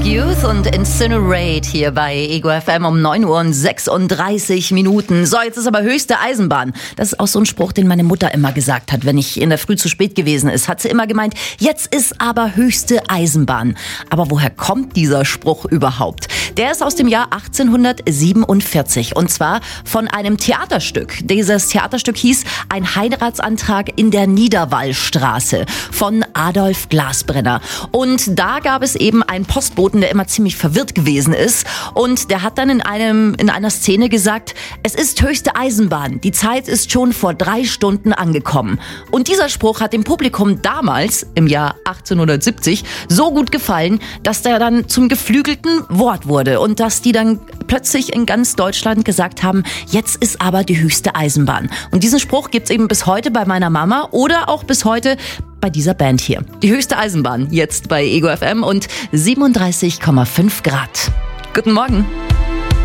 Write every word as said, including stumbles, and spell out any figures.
Youth und Incinerate hier bei Ego F M um neun Uhr und sechsunddreißig Minuten. So, jetzt ist aber höchste Eisenbahn. Das ist auch so ein Spruch, den meine Mutter immer gesagt hat, wenn ich in der Früh zu spät gewesen ist. Hat sie immer gemeint, jetzt ist aber höchste Eisenbahn. Aber woher kommt dieser Spruch überhaupt? Der ist aus dem Jahr achtzehnhundertsiebenundvierzig und zwar von einem Theaterstück. Dieses Theaterstück hieß Ein Heiratsantrag in der Niederwallstraße von Adolf Glasbrenner. Und da gab es eben einen Postboten, der immer ziemlich verwirrt gewesen ist. Und der hat dann in einem in einer Szene gesagt, es ist höchste Eisenbahn. Die Zeit ist schon vor drei Stunden angekommen. Und dieser Spruch hat dem Publikum damals, im Jahr achtzehnhundertsiebzig, so gut gefallen, dass der dann zum geflügelten Wort wurde. Und dass die dann plötzlich in ganz Deutschland gesagt haben, jetzt ist aber die höchste Eisenbahn. Und diesen Spruch gibt's eben bis heute bei meiner Mama oder auch bis heute bei dieser Band hier. Die höchste Eisenbahn, jetzt bei Ego F M und siebenunddreißig Komma fünf Grad. Guten Morgen.